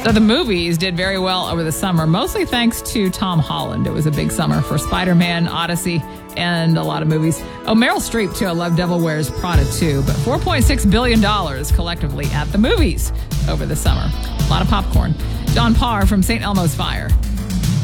So the movies did very well over the summer, mostly thanks to Tom Holland. It was a big summer for Spider-Man, Odyssey, and a lot of movies. Oh, Meryl Streep, too. I love Devil Wears Prada, too. But $4.6 billion collectively at the movies over the summer. A lot of popcorn. John Parr from St. Elmo's Fire.